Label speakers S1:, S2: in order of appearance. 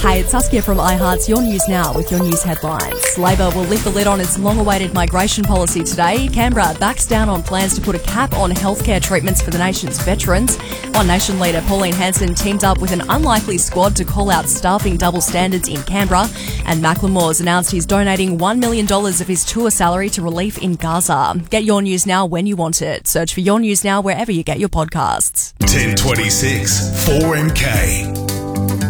S1: Hey, it's Saskia from iHeart's Your News Now with your news headlines. Labor will lift the lid on its long-awaited migration policy today. Canberra backs down on plans to put a cap on healthcare treatments for the nation's veterans. One Nation leader, Pauline Hanson, teamed up with an unlikely squad to call out staffing double standards in Canberra. And Macklemore's announced he's donating $1 million of his tour salary to relief in Gaza. Get Your News Now when you want it. Search for Your News Now wherever you get your podcasts.
S2: 1026 4MK.